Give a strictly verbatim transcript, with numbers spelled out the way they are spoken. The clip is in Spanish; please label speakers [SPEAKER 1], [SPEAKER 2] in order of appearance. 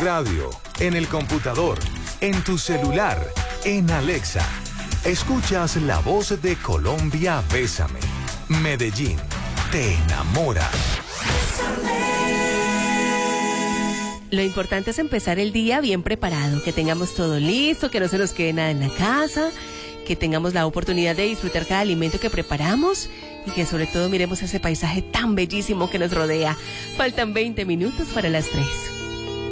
[SPEAKER 1] radio, en el computador, en tu celular, en Alexa. Escuchas la voz de Colombia, Bésame. Medellín, te enamora.
[SPEAKER 2] Lo importante es empezar el día bien preparado, que tengamos todo listo, que no se nos quede nada en la casa, que tengamos la oportunidad de disfrutar cada alimento que preparamos y que sobre todo miremos ese paisaje tan bellísimo que nos rodea. Faltan veinte minutos para las tres.